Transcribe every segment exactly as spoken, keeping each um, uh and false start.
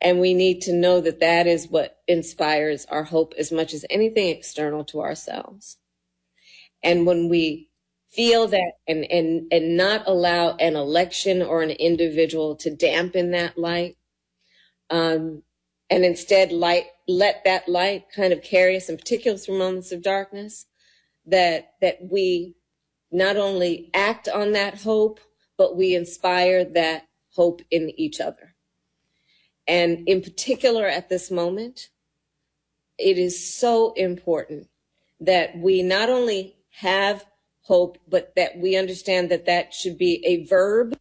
And we need to know that that is what inspires our hope as much as anything external to ourselves. And when we feel that and, and, and not allow an election or an individual to dampen that light, um, and instead light, let that light kind of carry us, in particular through moments of darkness, that, that we not only act on that hope, but we inspire that hope in each other. And in particular at this moment, it is so important that we not only have hope, but that we understand that that should be a verb.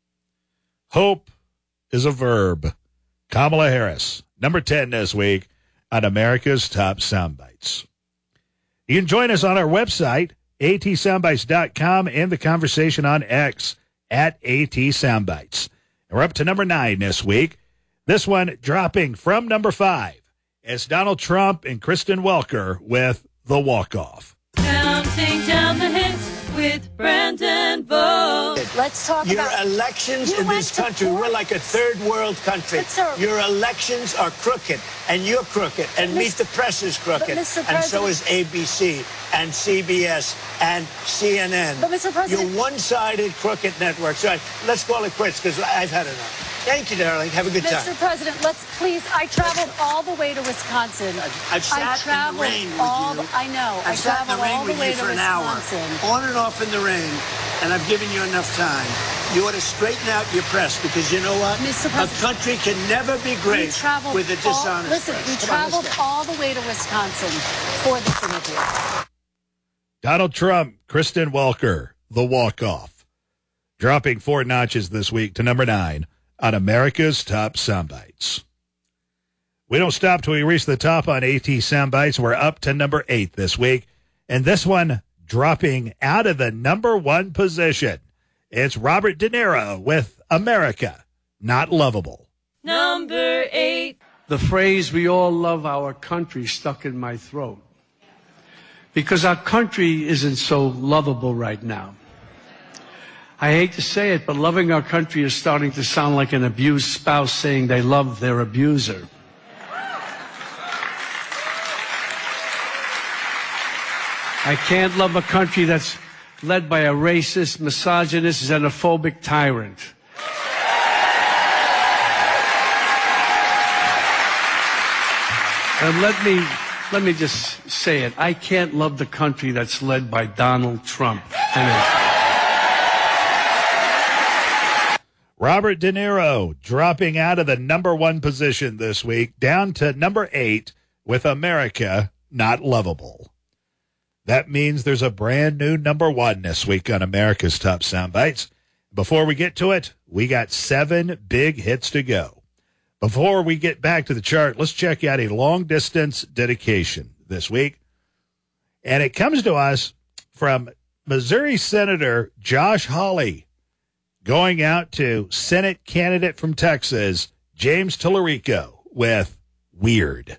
Hope is a verb. Kamala Harris, number ten this week on America's Top Soundbites. You can join us on our website, A T soundbites dot com, and the conversation on X at AT Soundbites. We're up to number nine this week. This one dropping from number five. It's Donald Trump and Kristen Welker with The Walk-Off. Counting down the hits with Brandon Bowe. Let's talk Your about... Your elections you in this country, we're like a third world country. But, sir, your elections are crooked, and you're crooked, and Meet the Press is crooked, and so is A B C, and C B S, and C N N. But, Mister President... You're one-sided crooked networks. All right, let's call it quits, because I've had enough. Thank you, darling. Have a good Mister time. Mister President, let's please. I traveled all the way to Wisconsin. I've sat I traveled in the rain with all you. The, I know. I've I sat in traveled the rain all the with way you to for an Wisconsin. hour, on and off in the rain, and I've given you enough time. You ought to straighten out your press, because you know what? Mister A President, country can never be great with a dishonest all, listen, press. we Come on, traveled all the way to Wisconsin for this interview. Donald Trump, Kristen Welker, The Walk-Off, dropping four notches this week to number nine on America's Top Soundbites. We don't stop till we reach the top on AT Soundbites. We're up to number eight this week, and this one dropping out of the number one position. It's Robert De Niro with America Not Lovable. Number eight. The phrase, "we all love our country," stuck in my throat. Because our country isn't so lovable right now. I hate to say it, but loving our country is starting to sound like an abused spouse saying they love their abuser. I can't love a country that's led by a racist, misogynist, xenophobic tyrant. And let me, let me just say it. I can't love the country that's led by Donald Trump. And it's Robert De Niro dropping out of the number one position this week, down to number eight with America Not Lovable. That means there's a brand new number one this week on America's Top Soundbites. Before we get to it, we got seven big hits to go. Before we get back to the chart, let's check out a long-distance dedication this week. And it comes to us from Missouri Senator Josh Hawley, going out to Senate candidate from Texas, James Tallarico, with Weird.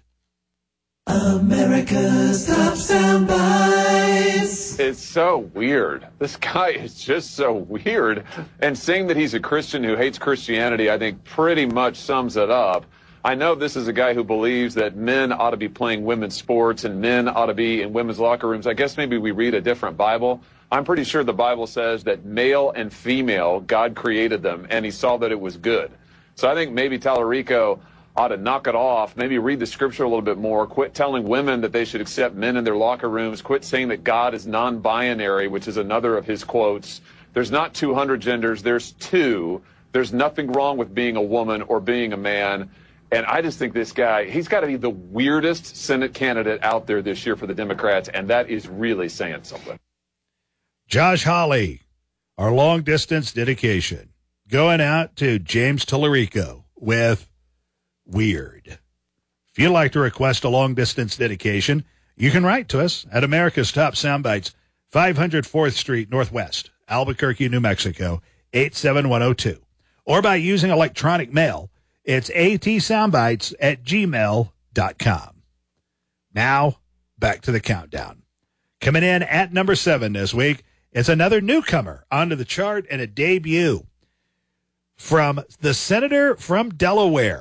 America's Top Soundbites. It's so weird. This guy is just so weird. And saying that he's a Christian who hates Christianity, I think pretty much sums it up. I know this is a guy who believes that men ought to be playing women's sports and men ought to be in women's locker rooms. I guess maybe we read a different Bible. I'm pretty sure the Bible says that male and female, God created them, and he saw that it was good. So I think maybe Tallarico ought to knock it off, maybe read the scripture a little bit more, quit telling women that they should accept men in their locker rooms, quit saying that God is non-binary, which is another of his quotes. There's not two hundred genders, there's two. There's nothing wrong with being a woman or being a man. And I just think this guy, he's got to be the weirdest Senate candidate out there this year for the Democrats, and that is really saying something. Josh Hawley, our long-distance dedication, going out to James Tallarico with Weird. If you'd like to request a long-distance dedication, you can write to us at America's Top Soundbites, five hundred fourth Street Northwest, Albuquerque, New Mexico, eight seven one oh two. Or by using electronic mail, it's atsoundbites at gmail dot com. Now, back to the countdown. Coming in at number seven this week, it's another newcomer onto the chart and a debut from the senator from Delaware,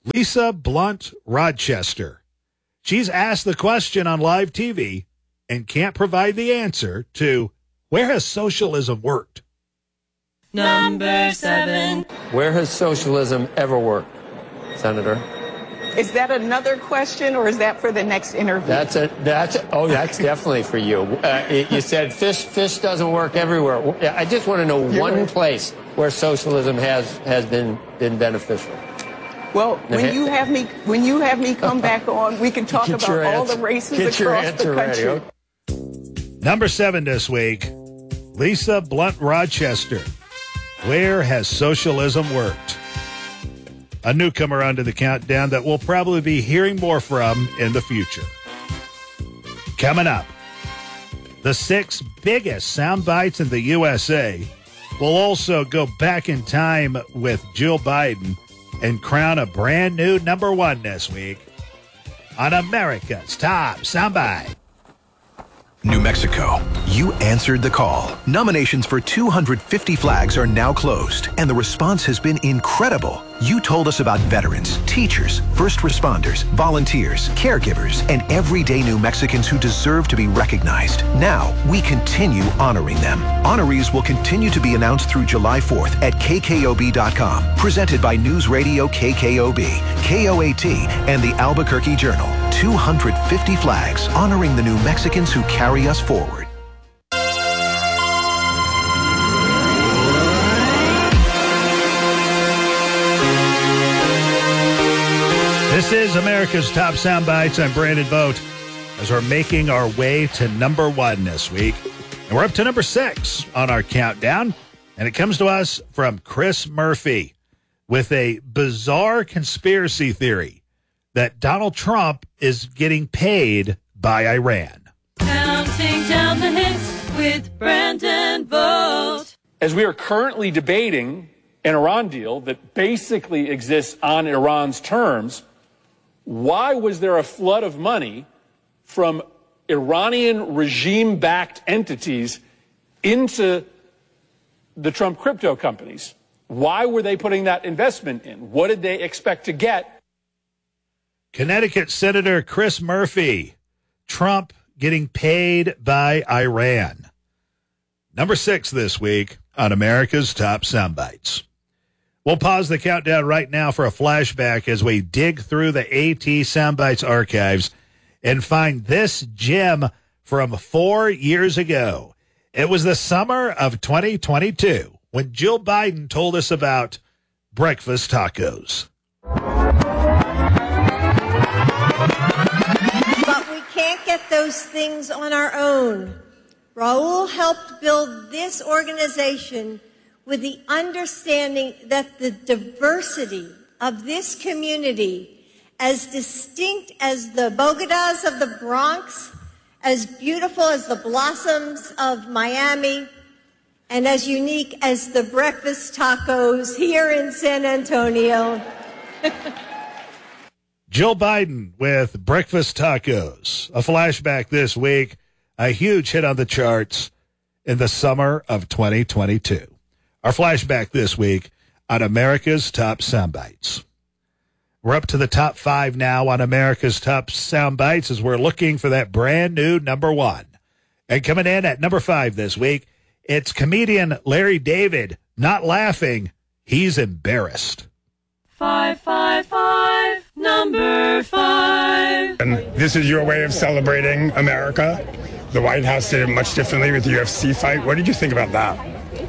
Lisa Blunt Rochester. She's asked the question on live T V and can't provide the answer to where has socialism worked? Number seven. Where has socialism ever worked, Senator? Is that another question, or is that for the next interview? That's a that's oh that's definitely for you. Uh, you said fish fish doesn't work everywhere. I just want to know You're one right. place where socialism has has been been beneficial. Well, when you have me when you have me come back on, we can talk Get about all answer. the races Get across the country. Ready. Number seven this week, Lisa Blunt Rochester. Where has socialism worked? A newcomer onto the countdown that we'll probably be hearing more from in the future. Coming up, the six biggest sound bites in the U S A. We'll also go back in time with Jill Biden and crown a brand new number one this week on America's Top Soundbite. New Mexico, you answered the call. Nominations for two hundred fifty flags are now closed, and the response has been incredible. You told us about veterans, teachers, first responders, volunteers, caregivers, and everyday New Mexicans who deserve to be recognized. Now, we continue honoring them. Honorees will continue to be announced through July fourth at K K O B dot com. Presented by News Radio K K O B, K O A T, and the Albuquerque Journal. two hundred fifty flags honoring the New Mexicans who carry us forward. This is America's Top Soundbites. I'm Brandon Vogt as we're making our way to number one this week. And we're up to number six on our countdown. And it comes to us from Chris Murphy with a bizarre conspiracy theory that Donald Trump is getting paid by Iran. Counting down the hits with Brandon Vogt. As we are currently debating an Iran deal that basically exists on Iran's terms, why was there a flood of money from Iranian regime-backed entities into the Trump crypto companies? Why were they putting that investment in? What did they expect to get? Connecticut Senator Chris Murphy, Trump getting paid by Iran. Number six this week on America's Top Soundbites. We'll pause the countdown right now for a flashback as we dig through the AT Soundbites archives and find this gem from four years ago. It was the summer of twenty twenty-two when Jill Biden told us about breakfast tacos. But we can't get those things on our own. Raul helped build this organization with the understanding that the diversity of this community, as distinct as the Bogotas of the Bronx, as beautiful as the blossoms of Miami, and as unique as the breakfast tacos here in San Antonio. Jill Biden with breakfast tacos. A flashback this week, a huge hit on the charts in the summer of twenty twenty-two. Our flashback this week on America's Top Soundbites. We're up to the top five now on America's Top Soundbites as we're looking for that brand new number one. And coming in at number five this week, it's comedian Larry David. Not laughing, he's embarrassed. Five, five, five, number five. And this is your way of celebrating America. The White House did it much differently with the U F C fight. What did you think about that?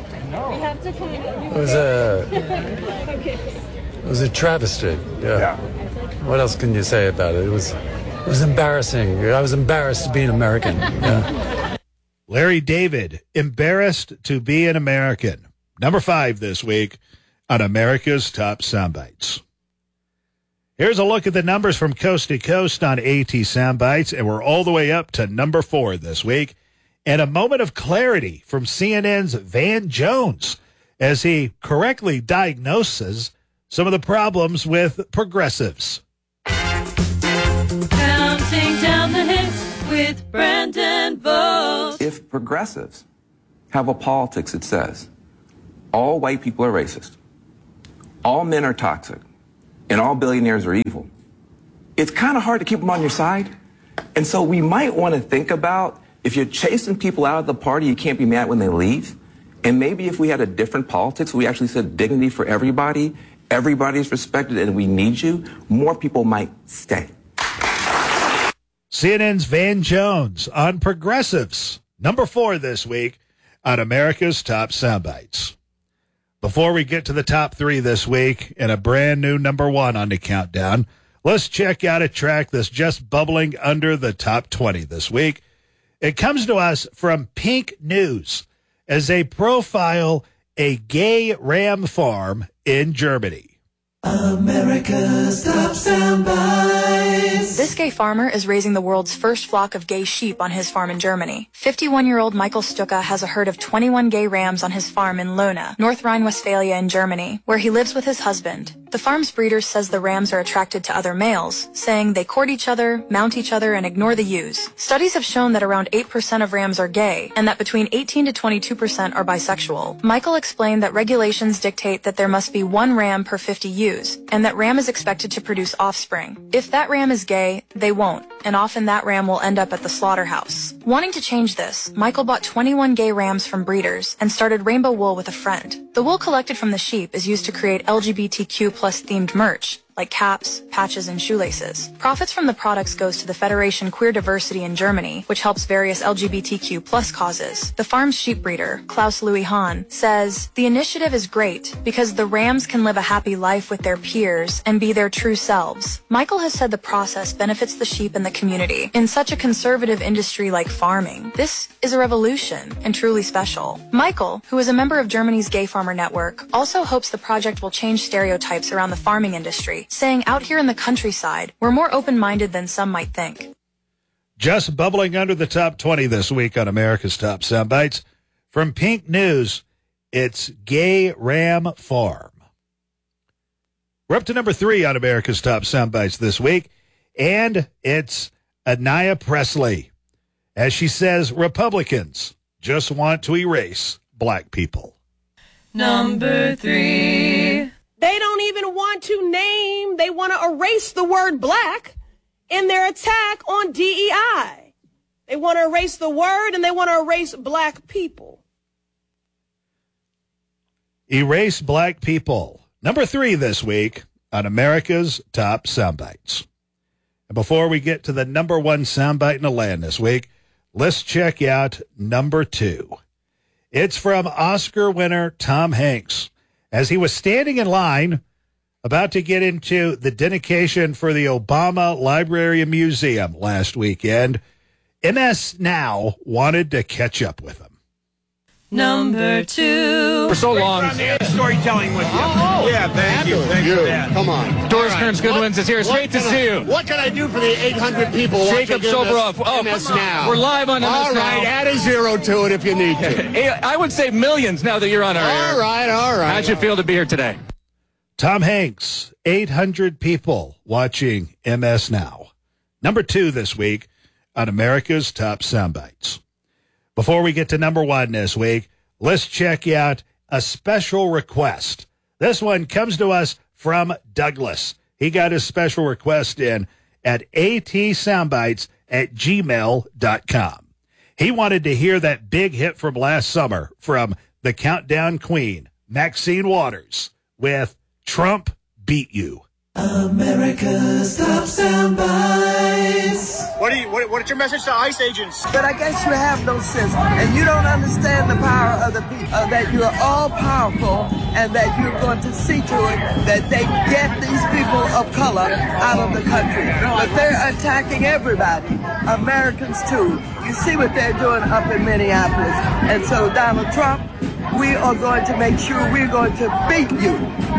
It was a, it was a travesty. Yeah. yeah. What else can you say about it? It was, it was embarrassing. I was embarrassed to be an American. Yeah. Larry David, embarrassed to be an American. Number five this week on America's Top Soundbites. Here's a look at the numbers from coast to coast on AT Soundbites, and we're all the way up to number four this week. And a moment of clarity from C N N's Van Jones as he correctly diagnoses some of the problems with progressives. Counting down the hits with Brandon Vogt. If progressives have a politics that says all white people are racist, all men are toxic, and all billionaires are evil, it's kind of hard to keep them on your side. And so we might want to think about, if you're chasing people out of the party, you can't be mad when they leave. And maybe if we had a different politics, we actually said dignity for everybody, everybody's respected, and we need you, more people might stay. C N N's Van Jones on progressives, number four this week on America's Top Soundbites. Before we get to the top three this week and a brand new number one on the countdown, let's check out a track that's just bubbling under the top twenty this week. It comes to us from Pink News as they profile a gay ram farm in Germany. America's Top Soundbites. This gay farmer is raising the world's first flock of gay sheep on his farm in Germany. fifty-one-year-old Michael Stucke has a herd of twenty-one gay rams on his farm in Lohna, North Rhine-Westphalia in Germany, where he lives with his husband. The farm's breeder says the rams are attracted to other males, saying they court each other, mount each other, and ignore the ewes. Studies have shown that around eight percent of rams are gay, and that between eighteen to twenty-two percent are bisexual. Michael explained that regulations dictate that there must be one ram per fifty ewes, and that ram is expected to produce offspring. If that ram is gay, they won't, and often that ram will end up at the slaughterhouse. Wanting to change this, Michael bought twenty-one gay rams from breeders and started Rainbow Wool with a friend. The wool collected from the sheep is used to create L G B T Q plus themed merch, like caps, patches, and shoelaces. Profits from the products goes to the Federation Queer Diversity in Germany, which helps various L G B T Q plus causes. The farm's sheep breeder, Klaus Louis Hahn, says, "The initiative is great because the rams can live a happy life with their peers and be their true selves." Michael has said the process benefits the sheep and the community. In such a conservative industry like farming, this is a revolution and truly special. Michael, who is a member of Germany's Gay Farmer Network, also hopes the project will change stereotypes around the farming industry, saying out here in the countryside, we're more open-minded than some might think. Just bubbling under the top twenty this week on America's Top Soundbites. From Pink News, it's Gay Ram Farm. We're up to number three on America's Top Soundbites this week, and it's Anaya Presley. As she says, Republicans just want to erase black people. Number three. They don't even want to name, they want to erase the word black in their attack on D E I. They want to erase the word and they want to erase black people. Erase black people. Number three this week on America's Top Soundbites. And before we get to the number one soundbite in the land this week, let's check out number two. It's from Oscar winner Tom Hanks. As he was standing in line, about to get into the dedication for the Obama Library and Museum last weekend, M S Now wanted to catch up with him. Number two. For so long. Storytelling with you. Oh, yeah, thank you. Thanks you. for that. Come on. Doris right. Kearns Goodwins is here. It's great to see you. What can I do for the eight hundred people Jacob watching Soboroff. M S, Oh, M S Now? We're live on M S all Now. All right, add a zero to it if you need to. I would say millions now that you're on our air. All right, all right. How'd you feel to be here today? Tom Hanks, eight hundred people watching M S Now. Number two this week on America's Top Soundbites. Before we get to number one this week, let's check out a special request. This one comes to us from Douglas. He got his special request in at atsoundbites at gmail dot com. He wanted to hear that big hit from last summer from the Countdown Queen, Maxine Waters, with Trump Beat You. America's Top Soundbites. What are you? What, what's your message to ICE agents? But I guess you have no sense, and you don't understand the power of the people, uh, that you're all powerful, and that you're going to see to it that they get these people of color out of the country. But they're attacking everybody, Americans too. You see what they're doing up in Minneapolis. And so, Donald Trump, we are going to make sure we're going to beat you.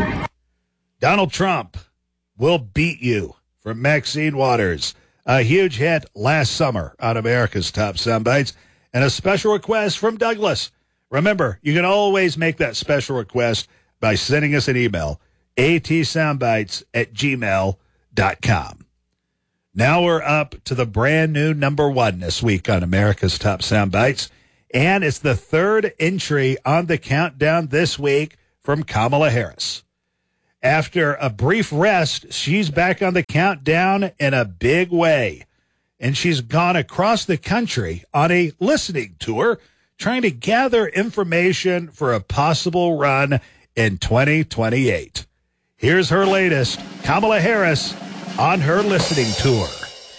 Donald Trump will beat you from Maxine Waters. A huge hit last summer on America's Top Soundbites, and a special request from Douglas. Remember, you can always make that special request by sending us an email, atsoundbites at gmail dot com. Now we're up to the brand new number one this week on America's Top Soundbites, and it's the third entry on the countdown this week from Kamala Harris. After a brief rest, she's back on the countdown in a big way. And she's gone across the country on a listening tour, trying to gather information for a possible run in twenty twenty-eight. Here's her latest, Kamala Harris, on her listening tour.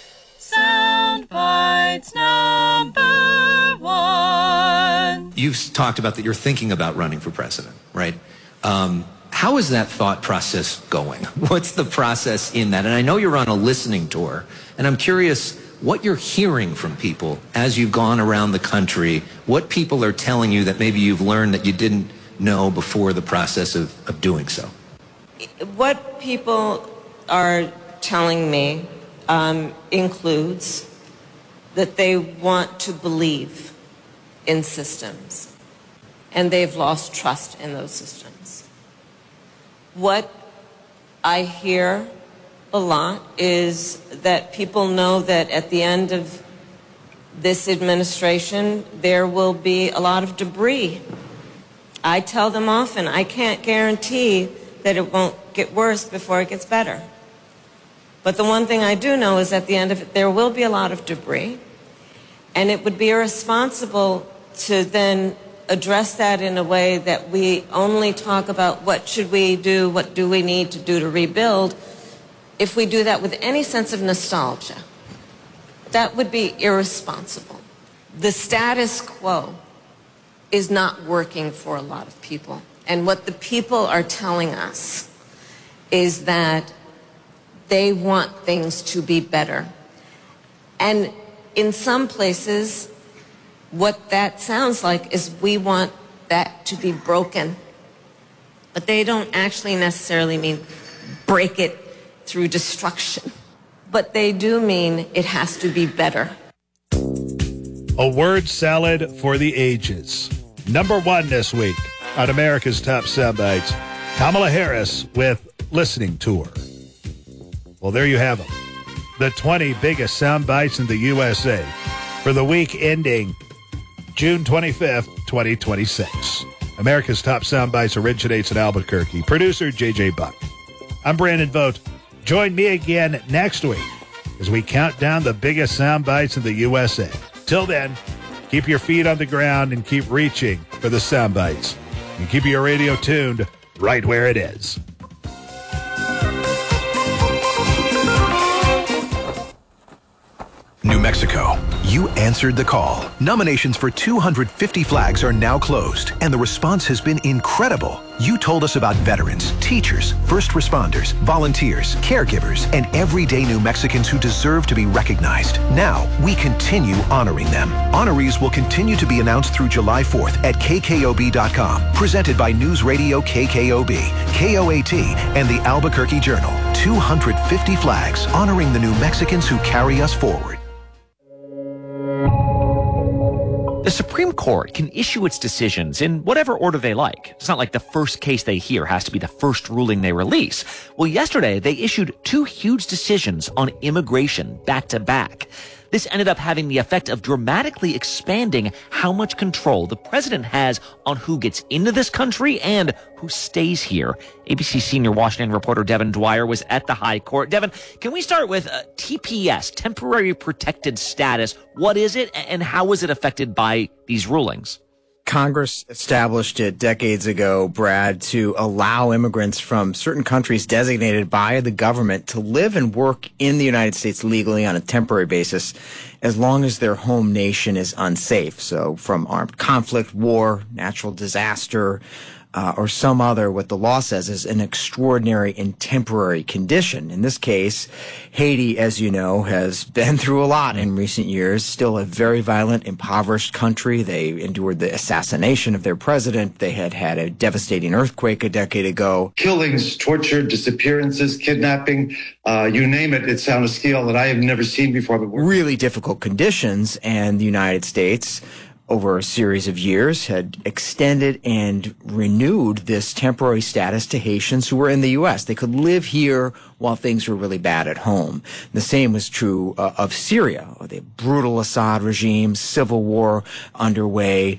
Sound bites number one. You've talked about that you're thinking about running for president, right? Um, how is that thought process going? What's the process in that? And I know you're on a listening tour, and I'm curious what you're hearing from people as you've gone around the country, what people are telling you that maybe you've learned that you didn't know before the process of, of doing so. What people are telling me um, includes that they want to believe in systems, and they've lost trust in those systems. What I hear a lot is that people know that at the end of this administration, there will be a lot of debris. I tell them often, I can't guarantee that it won't get worse before it gets better. But the one thing I do know is at the end of it, there will be a lot of debris, and it would be irresponsible to then address that in a way that we only talk about what should we do, what do we need to do to rebuild. If we do that with any sense of nostalgia, that would be irresponsible. The status quo is not working for a lot of people. And what the people are telling us is that they want things to be better. And in some places, what that sounds like is we want that to be broken. But they don't actually necessarily mean break it through destruction. But they do mean it has to be better. A word salad for the ages. Number one this week on America's Top Soundbites, Kamala Harris with Listening Tour. Well, there you have them. The twenty biggest soundbites in the U S A for the week ending June twenty-fifth, twenty twenty-six. America's Top Soundbites originates in Albuquerque. Producer J J Buck. I'm Brandon Vogt. Join me again next week as we count down the biggest sound bites in the U S A. Till then, keep your feet on the ground and keep reaching for the sound bites. And keep your radio tuned right where it is. New Mexico, you answered the call. Nominations for two hundred fifty flags are now closed, and the response has been incredible. You told us about veterans, teachers, first responders, volunteers, caregivers, and everyday New Mexicans who deserve to be recognized. Now, we continue honoring them. Honorees will continue to be announced through July fourth at K K O B dot com. Presented by News Radio K K O B, K O A T, and the Albuquerque Journal. two hundred fifty flags honoring the New Mexicans who carry us forward. The Supreme Court can issue its decisions in whatever order they like. It's not like the first case they hear has to be the first ruling they release. Well, yesterday they issued two huge decisions on immigration back to back. This ended up having the effect of dramatically expanding how much control the president has on who gets into this country and who stays here. A B C senior Washington reporter Devin Dwyer was at the High Court. Devin, can we start with uh, T P S, Temporary Protected Status? What is it, and how was it affected by these rulings? Congress established it decades ago, Brad, to allow immigrants from certain countries designated by the government to live and work in the United States legally on a temporary basis as long as their home nation is unsafe. So from armed conflict, war, natural disaster, Uh, or some other, what the law says is an extraordinary and temporary condition. In this case, Haiti, as you know, has been through a lot in recent years, still a very violent, impoverished country. They endured the assassination of their president. They had had a devastating earthquake a decade ago. Killings, torture, disappearances, kidnapping, uh, you name it, it's on a scale that I have never seen before. Really difficult conditions, and the United States, over a series of years, had extended and renewed this temporary status to Haitians who were in the U S. They could live here while things were really bad at home. The same was true uh, of Syria, the brutal Assad regime, civil war underway.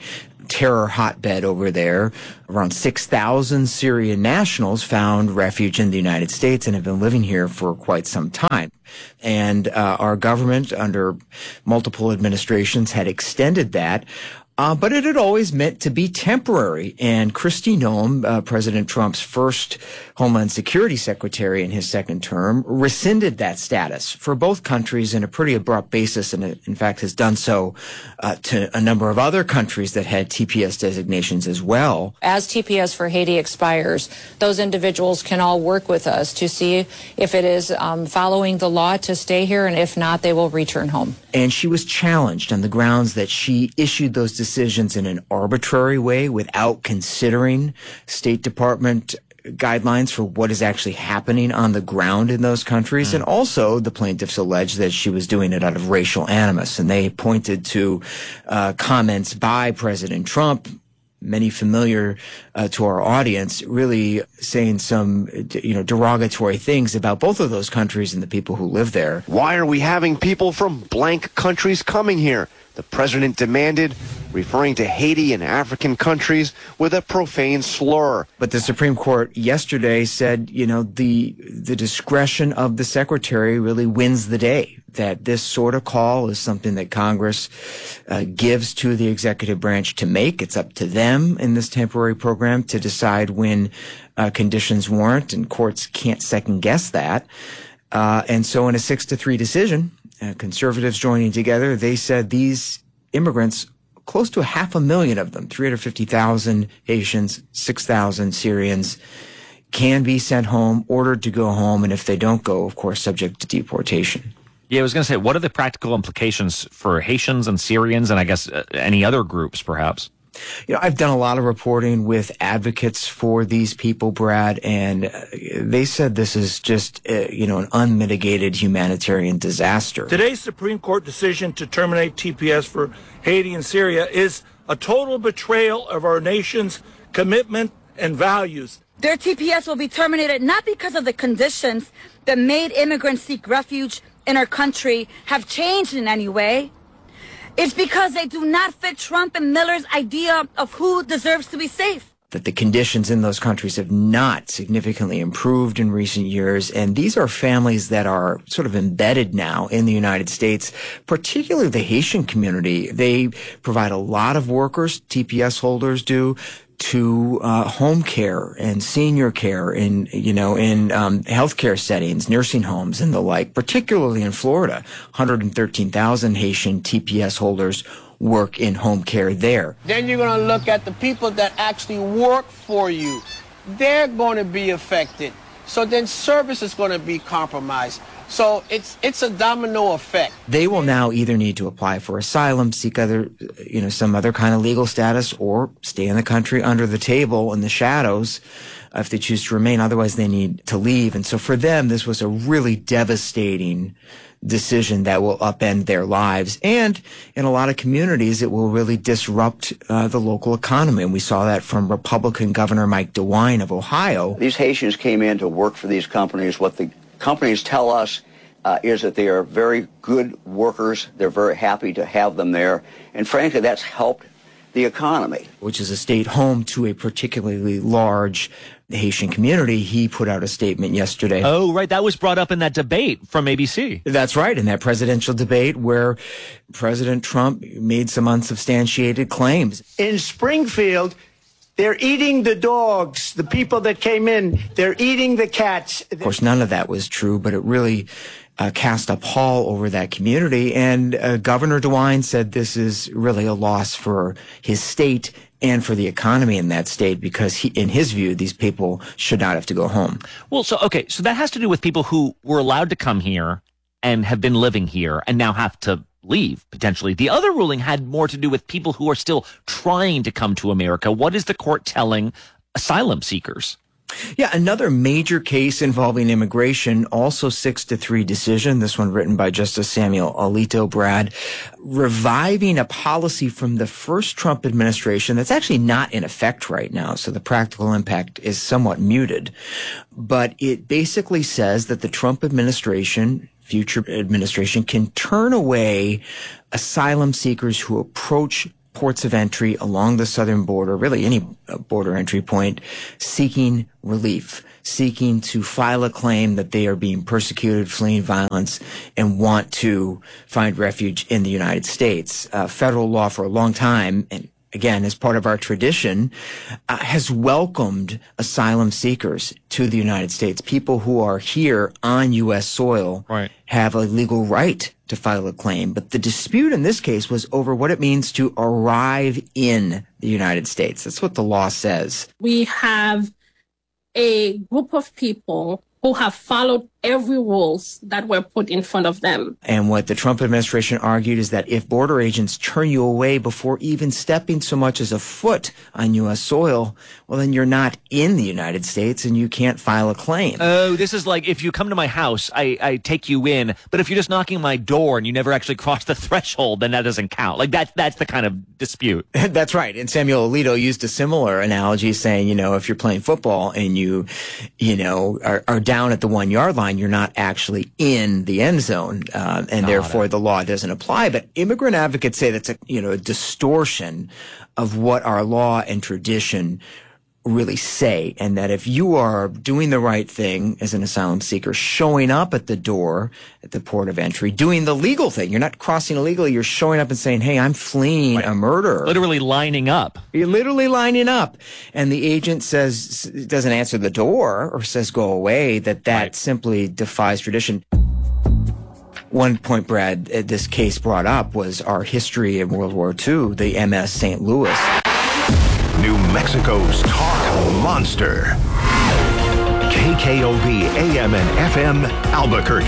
terror hotbed over there. Around six thousand Syrian nationals found refuge in the United States and have been living here for quite some time. And uh, our government, under multiple administrations, had extended that. Uh, but it had always meant to be temporary. And Kristi Noem, uh, President Trump's first Homeland Security Secretary in his second term, rescinded that status for both countries in a pretty abrupt basis, and it, in fact, has done so uh, to a number of other countries that had T P S designations as well. As T P S for Haiti expires, those individuals can all work with us to see if it is um, following the law to stay here, and if not, they will return home. And she was challenged on the grounds that she issued those decisions in an arbitrary way without considering State Department guidelines for what is actually happening on the ground in those countries. Mm. And also the plaintiffs alleged that she was doing it out of racial animus. And they pointed to uh, comments by President Trump, many familiar uh, to our audience, really saying some, you know, derogatory things about both of those countries and the people who live there. Why are we having people from blank countries coming here? The president demanded, referring to Haiti and African countries with a profane slur. But the Supreme Court yesterday said, you know, the the discretion of the secretary really wins the day, that this sort of call is something that Congress uh, gives to the executive branch to make. It's up to them in this temporary program to decide when uh, conditions warrant, and courts can't second guess that. Uh, and so in a six to three decision, uh, conservatives joining together, they said these immigrants, close to a half a million of them, three hundred fifty thousand Haitians, six thousand Syrians, can be sent home, ordered to go home, and if they don't go, of course, subject to deportation. Yeah, I was going to say, what are the practical implications for Haitians and Syrians, and I guess uh, any other groups, perhaps? You know, I've done a lot of reporting with advocates for these people, Brad, and uh, they said this is just, uh, you know, an unmitigated humanitarian disaster. Today's Supreme Court decision to terminate T P S for Haiti and Syria is a total betrayal of our nation's commitment and values. Their T P S will be terminated not because of the conditions that made immigrants seek refuge in our country have changed in any way. It's because they do not fit Trump and Miller's idea of who deserves to be safe. That the conditions in those countries have not significantly improved in recent years. And these are families that are sort of embedded now in the United States, particularly the Haitian community. They provide a lot of workers, T P S holders do, to uh, home care and senior care in, you know, in um, healthcare settings, nursing homes and the like, particularly in Florida. one hundred thirteen thousand Haitian T P S holders work in home care there. Then you're going to look at the people that actually work for you. They're going to be affected. So then service is going to be compromised. So it's it's a domino effect. They will now either need to apply for asylum, seek other, you know, some other kind of legal status, or stay in the country under the table in the shadows uh, if they choose to remain. Otherwise, they need to leave. And so for them, this was a really devastating decision that will upend their lives. And in a lot of communities, it will really disrupt uh, the local economy. And we saw that from Republican Governor Mike DeWine of Ohio. These Haitians came in to work for these companies. What the companies tell us uh, is that they are very good workers. They're very happy to have them there. And frankly, that's helped the economy. Which is a state home to a particularly large Haitian community. He put out a statement yesterday. Oh, right. That was brought up in that debate from A B C. That's right. In that presidential debate where President Trump made some unsubstantiated claims. In Springfield, they're eating the dogs, the people that came in. They're eating the cats. Of course, none of that was true, but it really uh, cast a pall over that community. And uh, Governor DeWine said this is really a loss for his state and for the economy in that state, because he, in his view, these people should not have to go home. Well, so, okay, so that has to do with people who were allowed to come here and have been living here and now have to leave, potentially. The other ruling had more to do with people who are still trying to come to America. What is the court telling asylum seekers? Yeah, another major case involving immigration, also six to three decision, this one written by Justice Samuel Alito, Brad, reviving a policy from the first Trump administration that's actually not in effect right now, so the practical impact is somewhat muted. But it basically says that the Trump administration, future administration, can turn away asylum seekers who approach ports of entry along the southern border, really any border entry point, seeking relief, seeking to file a claim that they are being persecuted, fleeing violence, and want to find refuge in the United States. Uh, federal law for a long time, and again, as part of our tradition, uh, has welcomed asylum seekers to the United States. People who are here on U S soil right. have a legal right to file a claim. But the dispute in this case was over what it means to arrive in the United States. That's what the law says. We have a group of people who have followed every rules that were put in front of them. And what the Trump administration argued is that if border agents turn you away before even stepping so much as a foot on U S soil, well, then you're not in the United States and you can't file a claim. Oh, this is like if you come to my house, I, I take you in, but if you're just knocking on my door and you never actually cross the threshold, then that doesn't count. Like that's, that's the kind of dispute. That's right. And Samuel Alito used a similar analogy saying, you know, if you're playing football and you, you know, are, are down at the one yard line, you're not actually in the end zone, uh, and Got therefore it. the law doesn't apply. But immigrant advocates say that's a, you know, a distortion of what our law and tradition really say, and that if you are doing the right thing as an asylum seeker, showing up at the door at the port of entry, doing the legal thing, you're not crossing illegally, you're showing up and saying, hey, I'm fleeing right. a murder. Literally lining up. You're literally lining up. And the agent says, doesn't answer the door or says go away, that that right. simply defies tradition. One point, Brad, this case brought up was our history in World War Two, the M S Saint Louis. New Mexico's talk monster. K K O B A M and F M Albuquerque.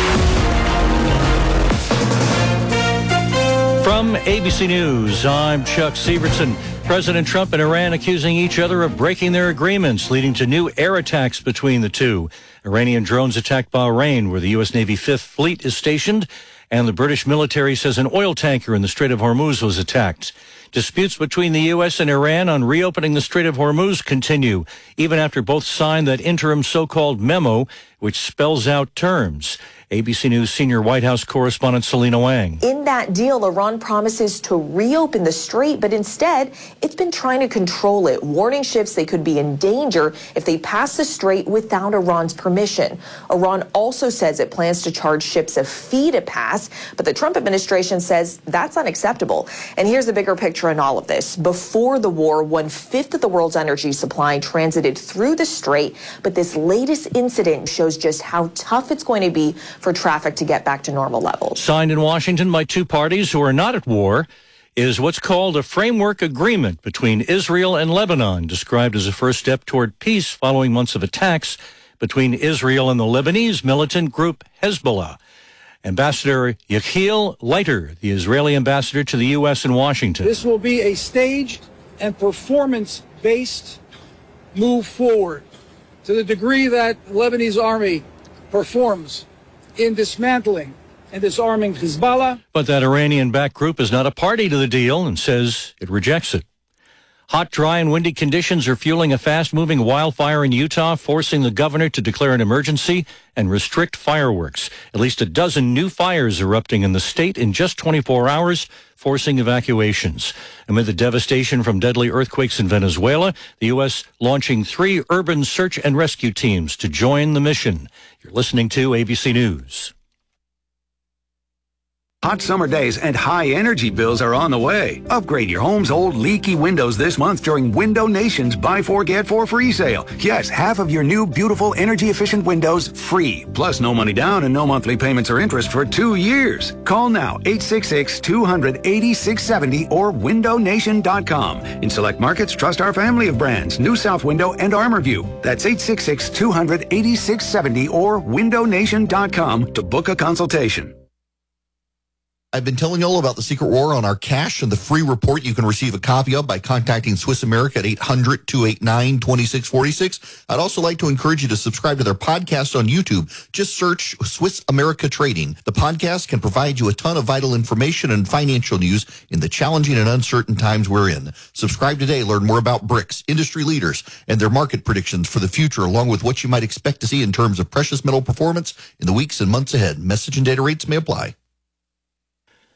From A B C News, I'm Chuck Severson. President Trump and Iran accusing each other of breaking their agreements, leading to new air attacks between the two. Iranian drones attacked Bahrain, where the U S Navy Fifth Fleet is stationed, and the British military says an oil tanker in the Strait of Hormuz was attacked. Disputes between the U S and Iran on reopening the Strait of Hormuz continue, even after both signed that interim so-called memo, which spells out terms. A B C News senior White House correspondent Selena Wang. In that deal, Iran promises to reopen the strait, but instead, it's been trying to control it, warning ships they could be in danger if they pass the strait without Iran's permission. Iran also says it plans to charge ships a fee to pass, but the Trump administration says that's unacceptable. And here's the bigger picture in all of this. Before the war, one-fifth of the world's energy supply transited through the strait, but this latest incident shows just how tough it's going to be for traffic to get back to normal levels. Signed in Washington by two parties who are not at war is what's called a framework agreement between Israel and Lebanon, described as a first step toward peace following months of attacks between Israel and the Lebanese militant group Hezbollah. Ambassador Yechiel Leiter, the Israeli ambassador to the U S in Washington. This will be a staged and performance-based move forward to the degree that the Lebanese army performs in dismantling and disarming Hezbollah. But that Iranian-backed group is not a party to the deal and says it rejects it. Hot, dry, and windy conditions are fueling a fast-moving wildfire in Utah, forcing the governor to declare an emergency and restrict fireworks. At least a dozen new fires erupting in the state in just twenty-four hours, forcing evacuations. Amid the devastation from deadly earthquakes in Venezuela, the U S launching three urban search and rescue teams to join the mission. You're listening to A B C News. Hot summer days and high energy bills are on the way. Upgrade your home's old leaky windows this month during Window Nation's Buy Four Get Four free sale. Yes, half of your new beautiful energy efficient windows free. Plus no money down and no monthly payments or interest for two years. Call now eight six six, two hundred, eighty-six seventy or window nation dot com. In select markets, trust our family of brands, New South Window and ArmorView. That's eight six six, two hundred, eighty-six seventy or window nation dot com to book a consultation. I've been telling you all about the Secret War on our cash and the free report you can receive a copy of by contacting Swiss America at eight hundred, two eight nine, two six four six. I'd also like to encourage you to subscribe to their podcast on YouTube. Just search Swiss America Trading. The podcast can provide you a ton of vital information and financial news in the challenging and uncertain times we're in. Subscribe today. Learn more about B R I C S, industry leaders, and their market predictions for the future, along with what you might expect to see in terms of precious metal performance in the weeks and months ahead. Message and data rates may apply.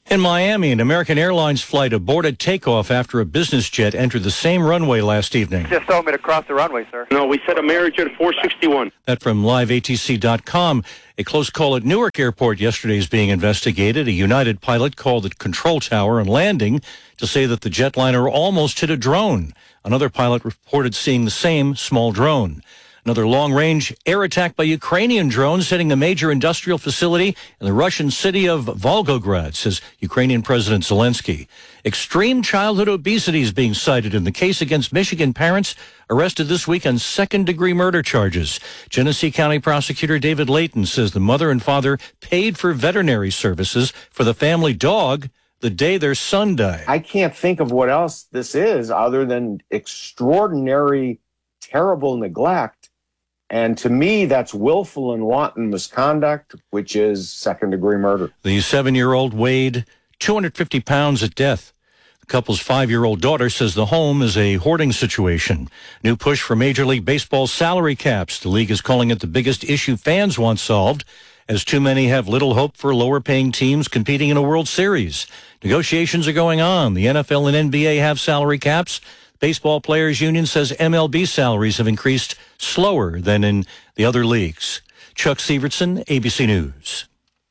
In Miami, an American Airlines flight aborted takeoff after a business jet entered the same runway last evening. Just told me to cross the runway, sir. No, we set a marriage at four sixty-one. That from live A T C dot com. A close call at Newark Airport yesterday is being investigated. A United pilot called the control tower on landing to say that the jetliner almost hit a drone. Another pilot reported seeing the same small drone. Another long-range air attack by Ukrainian drones hitting a major industrial facility in the Russian city of Volgograd, says Ukrainian President Zelensky. Extreme childhood obesity is being cited in the case against Michigan parents arrested this week on second-degree murder charges. Genesee County Prosecutor David Layton says the mother and father paid for veterinary services for the family dog the day their son died. I can't think of what else this is other than extraordinary, terrible neglect. And to me, that's willful and wanton misconduct, which is second-degree murder. The seven-year-old weighed two hundred fifty pounds at death. The couple's five-year-old daughter says the home is a hoarding situation. New push for Major League Baseball's salary caps. The league is calling it the biggest issue fans want solved, as too many have little hope for lower-paying teams competing in a World Series. Negotiations are going on. The N F L and N B A have salary caps. Baseball Players Union says M L B salaries have increased slower than in the other leagues. Chuck Severson, A B C News.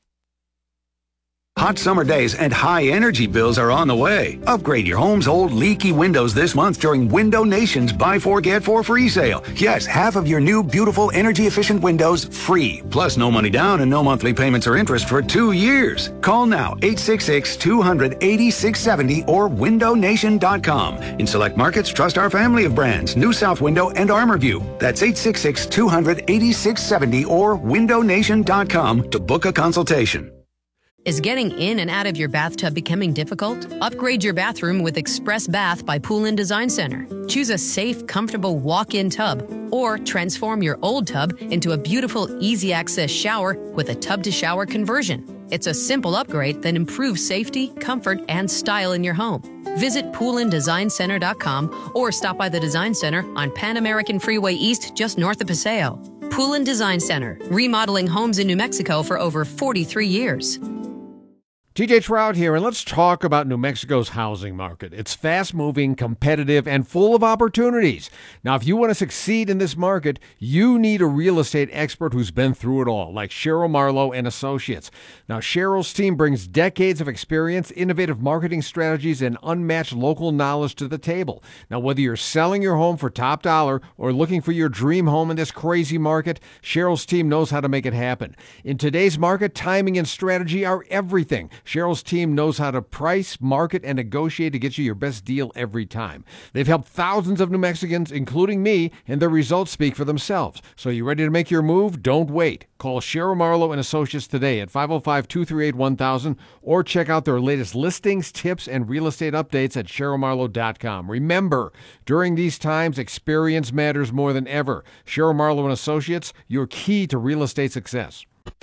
Hot summer days and high energy bills are on the way. Upgrade your home's old leaky windows this month during Window Nation's Buy Four Get Four free sale. Yes, half of your new beautiful energy efficient windows free. Plus no money down and no monthly payments or interest for two years. Call now eight six six, two hundred, eighty-six seventy or window nation dot com. In select markets, trust our family of brands, New South Window and ArmorView. That's eight six six, two hundred, eighty-six seventy or window nation dot com to book a consultation. Is getting in and out of your bathtub becoming difficult? Upgrade your bathroom with Express Bath by Poolin Design Center. Choose a safe, comfortable walk-in tub, or transform your old tub into a beautiful, easy-access shower with a tub-to-shower conversion. It's a simple upgrade that improves safety, comfort, and style in your home. Visit poolin design center dot com or stop by the Design Center on Pan American Freeway East, just north of Paseo. Poolin Design Center, remodeling homes in New Mexico for over forty-three years. T J Trout here, and let's talk about New Mexico's housing market. It's fast-moving, competitive, and full of opportunities. Now, if you want to succeed in this market, you need a real estate expert who's been through it all, like Cheryl Marlowe and Associates. Now, Cheryl's team brings decades of experience, innovative marketing strategies, and unmatched local knowledge to the table. Now, whether you're selling your home for top dollar or looking for your dream home in this crazy market, Cheryl's team knows how to make it happen. In today's market, timing and strategy are everything. Cheryl's team knows how to price, market, and negotiate to get you your best deal every time. They've helped thousands of New Mexicans, including me, and their results speak for themselves. So you ready to make your move? Don't wait. Call Cheryl Marlowe and Associates today at five oh five, two three eight, one thousand or check out their latest listings, tips, and real estate updates at cheryl marlowe dot com. Remember, during these times, experience matters more than ever. Cheryl Marlowe and Associates, your key to real estate success.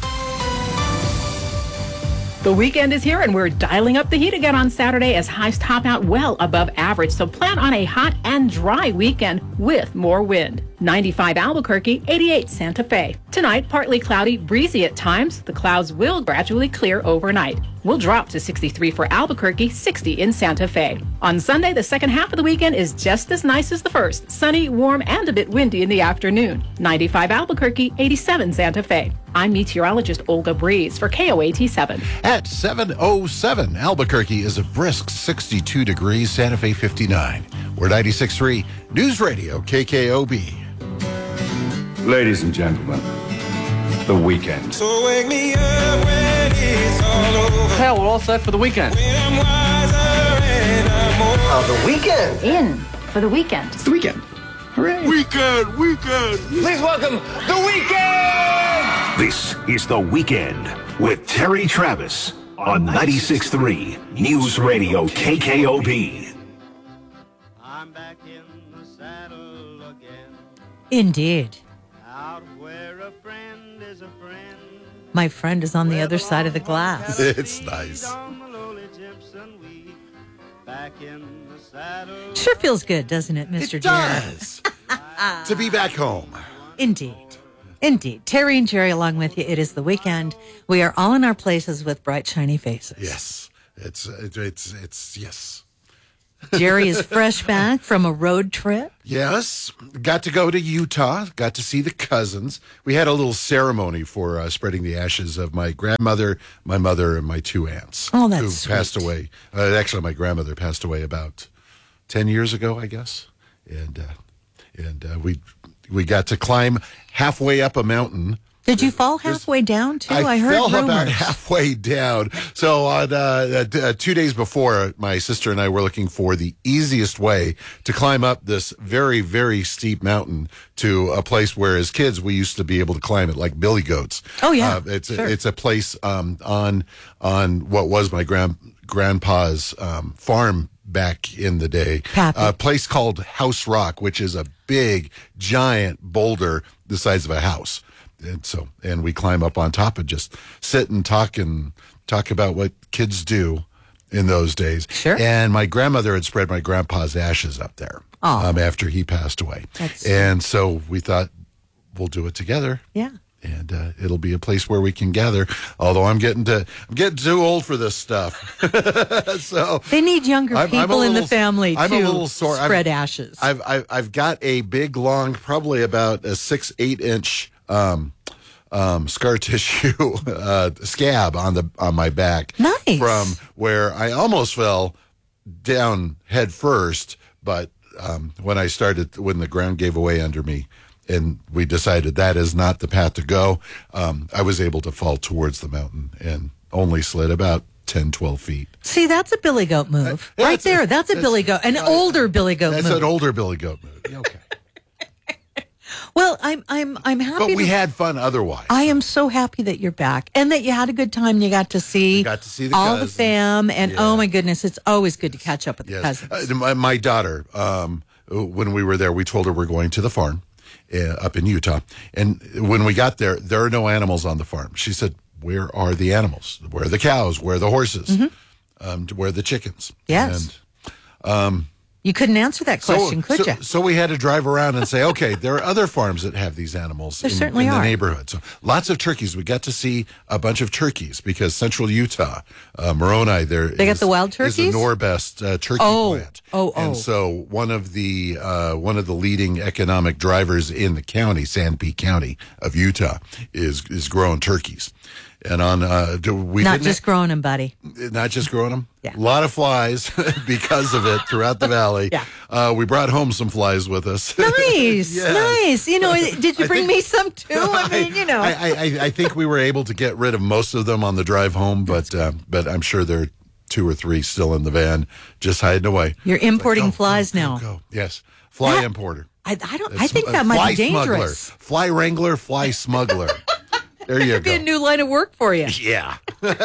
The weekend is here and we're dialing up the heat again on Saturday as highs top out well above average. So plan on a hot and dry weekend with more wind. ninety-five Albuquerque, eighty-eight Santa Fe. Tonight, partly cloudy, breezy at times. The clouds will gradually clear overnight. We'll drop to sixty-three for Albuquerque, sixty in Santa Fe. On Sunday, the second half of the weekend is just as nice as the first. Sunny, warm, and a bit windy in the afternoon. ninety-five Albuquerque, eighty-seven Santa Fe. I'm meteorologist Olga Breeze for K O A T seven. At seven oh seven, Albuquerque is a brisk sixty-two degrees, Santa Fe fifty-nine. We're ninety-six point three News Radio K K O B. Ladies and gentlemen, the weekend. So wake me up when it's all over. Hell, we're all set for the weekend. Oh, the weekend. In for the weekend. It's the weekend. Hooray. Weekend, weekend. Please welcome the weekend. This is The Weekend with Terry Travis on ninety-six point three News Radio K K O B. I'm back in the saddle again. Indeed. Out where a friend is a friend. My friend is on the other side of the glass. It's nice. Sure feels good, doesn't it, Mister It Jerry? does. To be back home. Indeed. Indeed. Terry and Jerry along with you. It is the weekend. We are all in our places with bright, shiny faces. Yes. It's it's it's, it's yes. Jerry is fresh back from a road trip. Yes, got to go to Utah, got to see the cousins. We had a little ceremony for uh, spreading the ashes of my grandmother, my mother, and my two aunts. Oh, that's who passed away. Uh, actually, my grandmother passed away about ten years ago, I guess. And uh, and uh, we we got to climb halfway up a mountain. Did you fall halfway down, too? I, I heard fell rumors. about halfway down. So on uh, uh, two days before, my sister and I were looking for the easiest way to climb up this very, very steep mountain to a place where, as kids, we used to be able to climb it like billy goats. Oh, yeah. Uh, it's sure. a, it's a place um, on on what was my grand grandpa's um, farm back in the day. Pappy. A place called House Rock, which is a big, giant boulder the size of a house. And so, and we climb up on top and just sit and talk and talk about what kids do in those days. Sure. And my grandmother had spread my grandpa's ashes up there Oh. um, after he passed away. That's and so we thought we'll do it together. Yeah. And uh, it'll be a place where we can gather. Although I'm getting to, I'm getting too old for this stuff. so They need younger I'm- I'm a people in the little- family I'm to a little sore. spread I've- ashes. I've, I've I've got a big, long, probably about a six, eight inch um, um, scar tissue uh, scab on the on my back. Nice. From where I almost fell down head first, but um, when I started, when the ground gave away under me, and we decided that is not the path to go, um, I was able to fall towards the mountain and only slid about ten, twelve feet. See, that's a billy goat move. Yeah, right that's a- there. That's a that's- billy goat. An older billy goat That's move. an older Billy Goat move. Yeah, okay. Well, I'm I'm I'm happy But we to- had fun otherwise. I am so happy that you're back and that you had a good time. You got to see, got to see the all cousins. the fam, and Yeah. oh my goodness, it's always good to catch up with the Yes. cousins. Uh, my, my daughter, um, when we were there, we told her we're going to the farm uh, up in Utah. And when we got there, there are no animals on the farm. She said, where are the animals? Where are the cows? Where are the horses? Mhm. Um, where are the chickens? Yes. And, um, You couldn't answer that question, so, could so, you? So we had to drive around and say, okay, there are other farms that have these animals There in, certainly in the are. neighborhood. So lots of turkeys. We got to see a bunch of turkeys because Central Utah, uh, Moroni, there They got is- the wild is turkeys? the Norbest uh, turkey Oh, plant. oh, oh. And so one of the uh, one of the leading economic drivers in the county, Sanpete County of Utah, is is growing turkeys. And on uh, do- we Not didn't just growing them, buddy. not just growing them. Yeah. A lot of flies because of it throughout the valley. Yeah. Uh, we brought home some flies with us. Nice, Yes. nice. You know, did you I bring think- me some too? I mean, you know. I, I, I- I think we were able to get rid of most of them on the drive home, but uh, but I'm sure there are two or three still in the van, just hiding away. You're importing flies now. Go. Yes, fly That- importer. I, I don't. Uh, I think sm- that uh, might fly be dangerous. Smuggler. Fly wrangler, fly smuggler. There you Could be go. a new line of work for you. Yeah.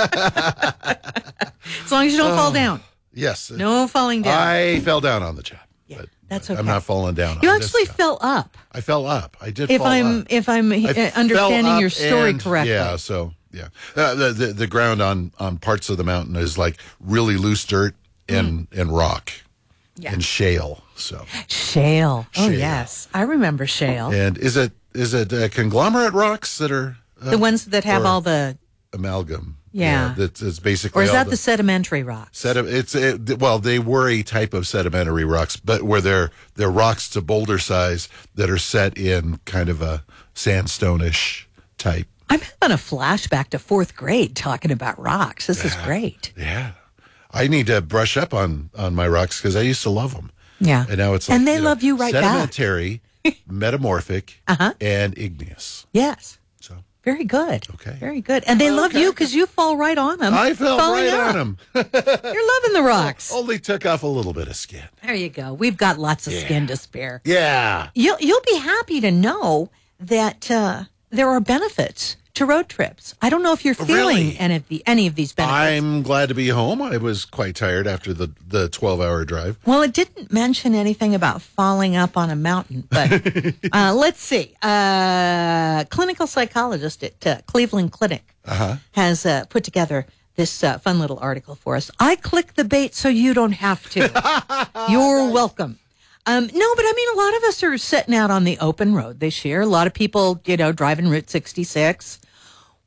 As long as you don't fall Oh, down. Yes. No falling down. I fell down on the job. But That's okay. I'm not falling down. You on this actually job. fell up. I fell up. I did. If fall I'm up. if I'm uh, I fell understanding your up story and- correctly. Yeah. So yeah, uh, the, the the ground on on parts of the mountain is like really loose dirt and and rock Yeah. and shale. So Shale. Oh Shale. yes, I remember shale. and is it is it uh, conglomerate rocks that are uh, the ones that have or all the, amalgam? Yeah. that's it's basically or is all that the sedimentary rocks? Sedi- it's it, well, they were a type of sedimentary rocks, but where they're they're rocks to boulder size that are set in kind of a sandstone-ish type. I'm having a flashback to fourth grade talking about rocks. This is great. Yeah, I need to brush up on on my rocks because I used to love them. Yeah. And now it's like, And they you know, love you right back. sedimentary, metamorphic, Uh-huh. and igneous. Yes. So very good. Okay. Very good. And they love you because you fall right on them. I fell falling right up. on them. You're loving the rocks. Only took off a little bit of skin. There you go. We've got lots of skin to spare. Yeah. You'll you'll be happy to know that uh, there are benefits to road trips. I don't know if you're feeling Really? any of the any of these benefits. I'm glad to be home. I was quite tired after the the twelve hour drive. Well, it didn't mention anything about falling up on a mountain, but uh, let's see. Uh, clinical psychologist at uh, Cleveland Clinic Uh-huh. has uh, put together this uh, fun little article for us. I click the bait so you don't have to. You're welcome. Um, no, but I mean, a lot of us are setting out on the open road this year. A lot of people, you know, driving Route sixty-six.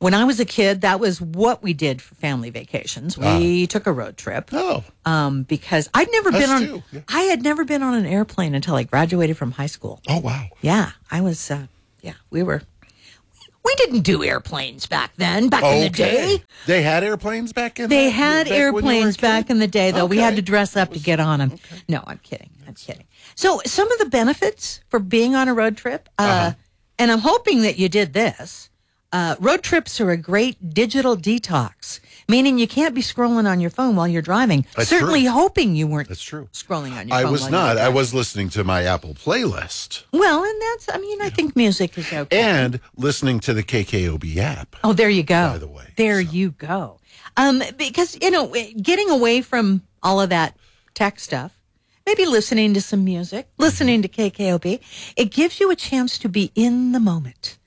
When I was a kid, that was what we did for family vacations. We uh, took a road trip. Oh. Um, because I'd never Us been on, too. Yeah. I had never been on an airplane until I graduated from high school. Oh, wow. Yeah. I was, uh, yeah, we were, we didn't do airplanes back then, back okay. in the day. They had airplanes back in They the, had back airplanes back in the day, though. Okay. We had to dress up to get on them. Okay. No, I'm kidding. I'm kidding. So some of the benefits for being on a road trip, uh, uh-huh. and I'm hoping that you did this. Uh, road trips are a great digital detox, meaning you can't be scrolling on your phone while you're driving. That's Certainly true. hoping you weren't That's true. scrolling on your I phone. was while not. you were I was listening to my Apple playlist. Well, and that's, I mean, I think music is okay. And listening to the K K O B app. Oh, there you go. By the way. There so. you go. Um, because, you know, getting away from all of that tech stuff, maybe listening to some music, listening to K K O B, it gives you a chance to be in the moment.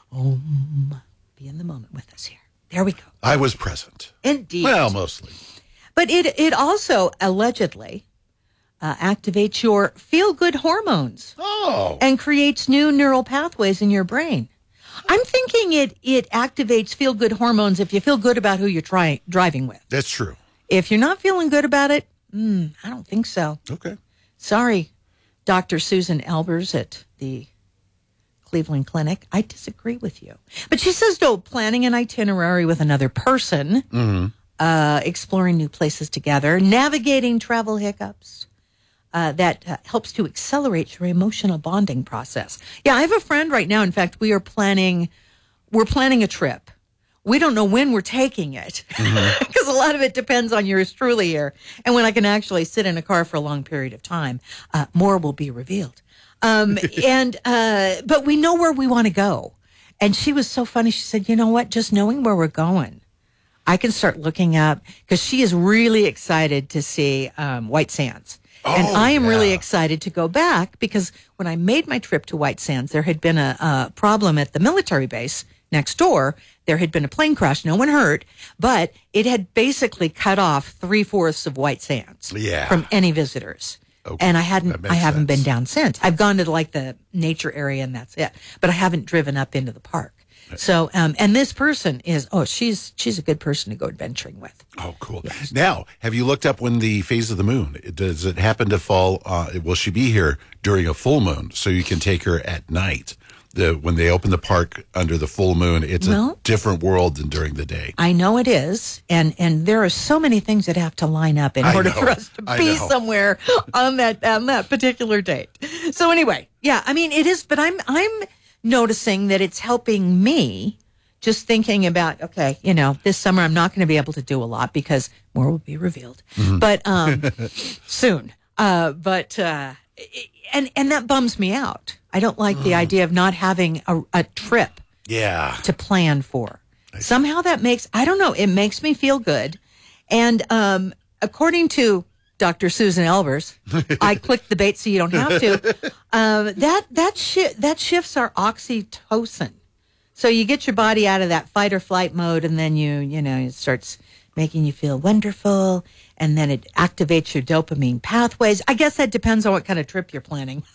Um, be in the moment with us here. There we go. I was present. Indeed. Well, mostly. But it, it also allegedly uh, activates your feel-good hormones. Oh. And creates new neural pathways in your brain. I'm thinking it, it activates feel-good hormones if you feel good about who you're try, driving with. That's true. If you're not feeling good about it, mm, I don't think so. Okay. Sorry, Doctor Susan Elbers at the Cleveland Clinic. I disagree with you. But she says, though, planning an itinerary with another person, mm-hmm. uh, exploring new places together, navigating travel hiccups, uh, that uh, helps to accelerate your emotional bonding process. Yeah, I have a friend right now. In fact, we are planning, we're planning a trip. We don't know when we're taking it because mm-hmm. a lot of it depends on yours truly here. And when I can actually sit in a car for a long period of time, uh, more will be revealed. Um, and, uh, but we know where we want to go. And she was so funny. She said, you know what? Just knowing where we're going, I can start looking up because she is really excited to see, um, White Sands. Oh, and I am yeah. really excited to go back because when I made my trip to White Sands, there had been a, a problem at the military base next door. There had been a plane crash. No one hurt, but it had basically cut off three fourths of White Sands yeah. from any visitors. Okay. And I hadn't, I haven't sense. been down since. I've gone to like the nature area and that's it. But I haven't driven up into the park. Right. So, um, and this person is, oh, she's, she's a good person to go adventuring with. Oh, cool. Yes. Now, have you looked up when the phase of the moon, does it happen to fall, uh, will she be here during a full moon so you can take her at night? The, when they open the park under the full moon, it's well, a different world than during the day. I know it is. And and there are so many things that have to line up in I order know, for us to I be know. somewhere on that on that particular date. So anyway, yeah, I mean it is, but I'm I'm noticing that it's helping me just thinking about, okay, you know, this summer I'm not going to be able to do a lot because more will be revealed. Mm-hmm. But um soon. Uh but uh and and that bums me out. I don't like the idea of not having a, a trip yeah. to plan for. Somehow that makes, I don't know, it makes me feel good. And um, according to Doctor Susan Elbers, I clicked the bait so you don't have to, um, that that, shi- that shifts our oxytocin. So you get your body out of that fight or flight mode and then you, you know, it starts making you feel wonderful. And then it activates your dopamine pathways. I guess that depends on what kind of trip you're planning.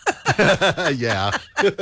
yeah. But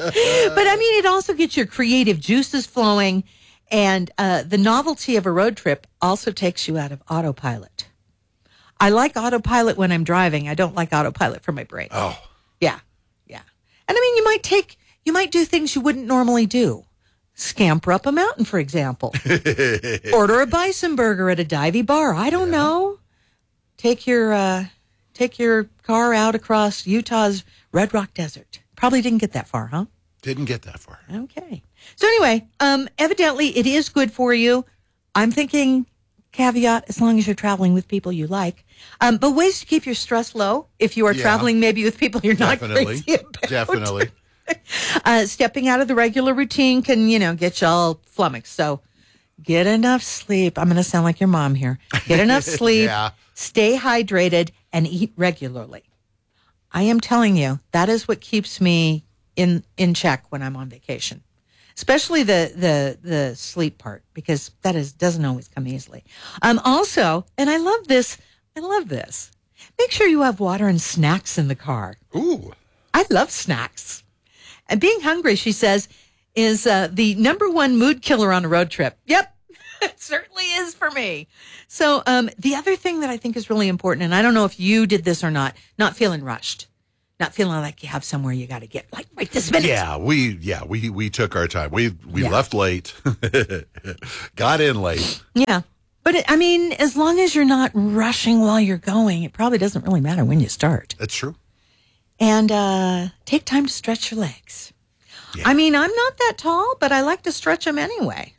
I mean, it also gets your creative juices flowing. And uh, the novelty of a road trip also takes you out of autopilot. I like autopilot when I'm driving. I don't like autopilot for my brain. Oh. Yeah. Yeah. And I mean, you might take, you might do things you wouldn't normally do. Scamper up a mountain, for example. Order a bison burger at a divey bar. I don't yeah. know. Take your uh, take your car out across Utah's Red Rock Desert. Probably didn't get that far, huh? Didn't get that far. Okay. So anyway, um, evidently it is good for you. I'm thinking caveat as long as you're traveling with people you like. Um, but ways to keep your stress low if you are yeah. traveling maybe with people you're Definitely. not crazy about. Definitely. uh, stepping out of the regular routine can, you know, get you all flummoxed. So get enough sleep. I'm going to sound like your mom here. Get enough sleep. yeah. Stay hydrated and eat regularly. I am telling you, that is what keeps me in, in check when I'm on vacation, especially the, the, the sleep part, because that is, doesn't always come easily. Um, also, and I love this, I love this. Make sure you have water and snacks in the car. Ooh. I love snacks. And being hungry, she says, is uh, the number one mood killer on a road trip. Yep, it certainly is for me. So um, the other thing that I think is really important, and I don't know if you did this or not, not feeling rushed. Not feeling like you have somewhere you got to get, like right this minute. Yeah, we yeah we we took our time. We we Yeah. left late, got in late. Yeah. But, it, I mean, as long as you're not rushing while you're going, it probably doesn't really matter when you start. That's true. And uh, take time to stretch your legs. I mean, I'm not that tall, but I like to stretch them anyway.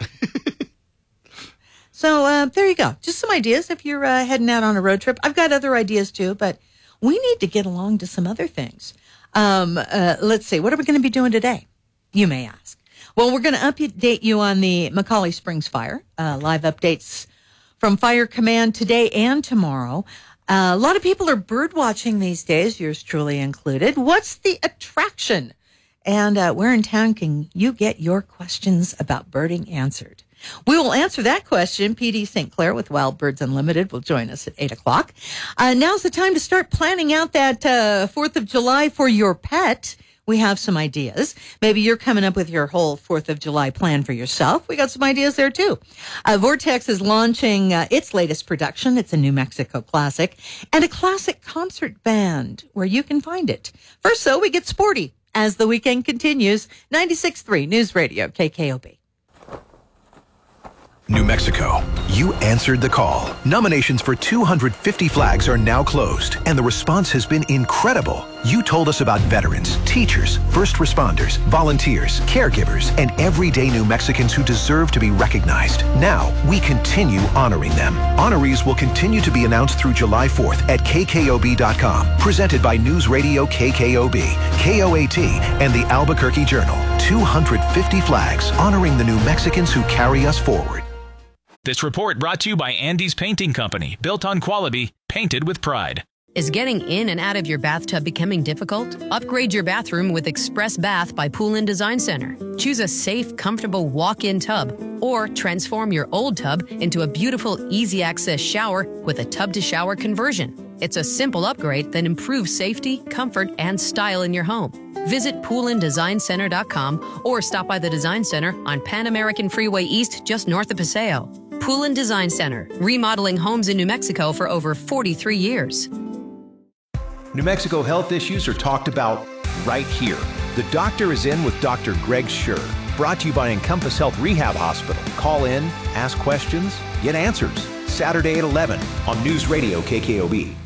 So uh, there you go. Just some ideas if you're uh, heading out on a road trip. I've got other ideas too, but we need to get along to some other things. Um, uh, let's see. What are we going to be doing today? You may ask. Well, we're going to update you on the McCauley Springs fire. Uh, live updates from Fire Command today and tomorrow. Uh, a lot of people are bird watching these days, yours truly included. What's the attraction? And uh, where in town can you get your questions about birding answered? We will answer that question. P D Saint Clair with Wild Birds Unlimited will join us at eight o'clock. Uh, now's the time to start planning out that uh, fourth of July for your pet. We have some ideas. Maybe you're coming up with your whole fourth of July plan for yourself. We got some ideas there, too. Uh, Vortex is launching uh, its latest production. It's a New Mexico classic and a classic concert band where you can find it. First, though, we get sporty as the weekend continues. ninety-six point three News Radio, K K O B. New Mexico, you answered the call. Nominations for two hundred fifty flags are now closed, and the response has been incredible. You told us about veterans, teachers, first responders, volunteers, caregivers, and everyday New Mexicans who deserve to be recognized. Now, we continue honoring them. Honorees will continue to be announced through July fourth at K K O B dot com. Presented by News Radio K K O B, K O A T, and the Albuquerque Journal. two hundred fifty flags honoring the New Mexicans who carry us forward. This report brought to you by Andy's Painting Company, built on quality, painted with pride. Is getting in and out of your bathtub becoming difficult? Upgrade your bathroom with Express Bath by Poolin Design Center. Choose a safe, comfortable walk-in tub or transform your old tub into a beautiful, easy-access shower with a tub-to-shower conversion. It's a simple upgrade that improves safety, comfort, and style in your home. Visit poolin design center dot com or stop by the Design Center on Pan American Freeway East just north of Paseo. Poolin Design Center, remodeling homes in New Mexico for over forty-three years. New Mexico health issues are talked about right here. The Doctor is In with Doctor Greg Schur. Brought to you by Encompass Health Rehab Hospital. Call in, ask questions, get answers. Saturday at eleven on News Radio K K O B.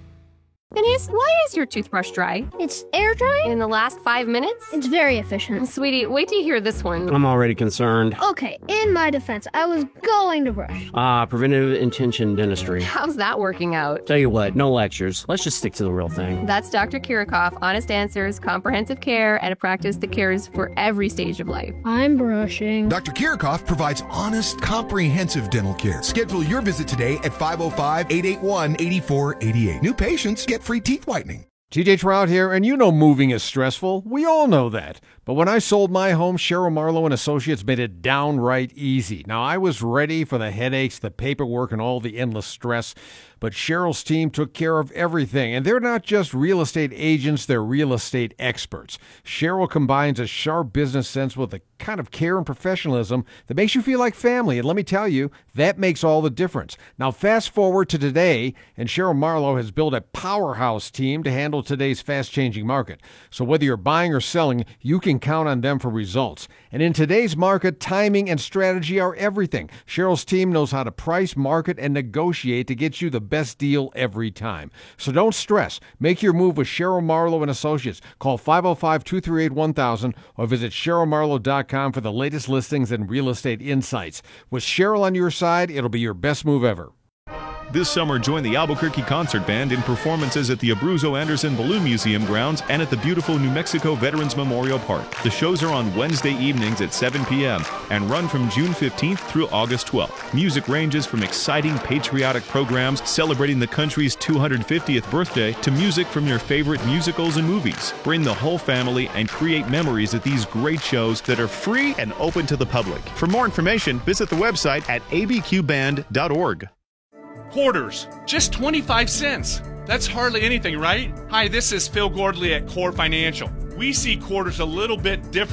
Denise, why is your toothbrush dry? It's air drying? In the last five minutes? It's very efficient. Sweetie, wait till you hear this one. I'm already concerned. Okay, in my defense, I was going to brush. Ah, uh, preventive intention dentistry. How's that working out? Tell you what, no lectures. Let's just stick to the real thing. That's Doctor Kirikoff, honest answers, comprehensive care, and a practice that cares for every stage of life. I'm brushing. Doctor Kirikoff provides honest, comprehensive dental care. Schedule your visit today at five oh five, eight eight one, eight four eight eight. New patients get free teeth whitening. T J Trout here, and you know moving is stressful. We all know that. But when I sold my home, Cheryl Marlowe and Associates made it downright easy. Now, I was ready for the headaches, the paperwork, and all the endless stress. But Cheryl's team took care of everything. And they're not just real estate agents, they're real estate experts. Cheryl combines a sharp business sense with a kind of care and professionalism that makes you feel like family. And let me tell you, that makes all the difference. Now, fast forward to today, and Cheryl Marlowe has built a powerhouse team to handle today's fast-changing market. So whether you're buying or selling, you can count on them for results. And in today's market, timing and strategy are everything. Cheryl's team knows how to price, market, and negotiate to get you the best deal every time. So don't stress. Make your move with Cheryl Marlowe and Associates. Call five oh five, two three eight, one thousand or visit cheryl marlowe dot com for the latest listings and real estate insights. With Cheryl on your side, it'll be your best move ever. This summer, join the Albuquerque Concert Band in performances at the Abruzzo Anderson Balloon Museum grounds and at the beautiful New Mexico Veterans Memorial Park. The shows are on Wednesday evenings at seven p.m. and run from June fifteenth through August twelfth. Music ranges from exciting patriotic programs celebrating the country's two hundred fiftieth birthday to music from your favorite musicals and movies. Bring the whole family and create memories at these great shows that are free and open to the public. For more information, visit the website at a b q band dot org. Quarters, just twenty-five cents. That's hardly anything, right? Hi, this is Phil Gordley at Core Financial. We see quarters a little bit differently.